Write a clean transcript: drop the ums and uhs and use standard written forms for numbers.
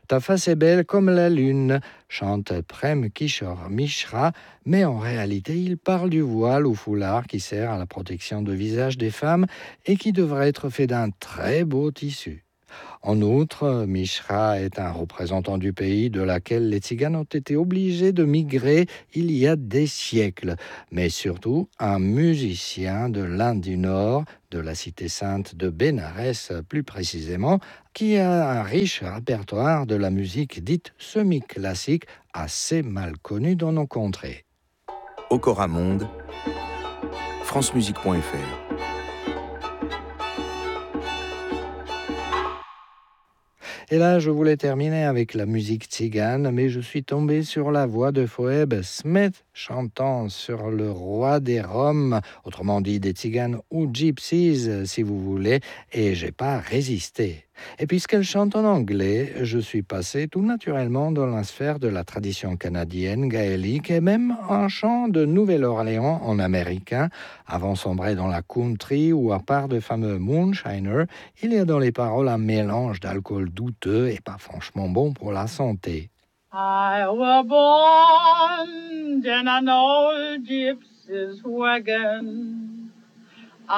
Ta face est belle comme la lune, chante Prem Kishore Mishra, mais en réalité, il parle du voile ou foulard qui sert à la protection du visage des femmes et qui devrait être fait d'un très beau tissu. En outre, Mishra est un représentant du pays de laquelle les Tziganes ont été obligés de migrer il y a des siècles, mais surtout un musicien de l'Inde du Nord, de la cité sainte de Bénarès plus précisément, qui a un riche répertoire de la musique dite semi-classique assez mal connue dans nos contrées. Okora Monde, francemusique.fr. Et là, je voulais terminer avec la musique tzigane, mais je suis tombé sur la voix de Phoebe Smith chantant sur le roi des Roms, autrement dit des tziganes ou gypsies si vous voulez, et j'ai pas résisté. Et puisqu'elle chante en anglais, je suis passé tout naturellement dans la sphère de la tradition canadienne, gaélique et même un chant de Nouvelle-Orléans en américain, avant sombrer dans la country où à part de fameux moonshiner, il y a dans les paroles un mélange d'alcool douteux et pas franchement bon pour la santé. I was born in an old gypsy's wagon.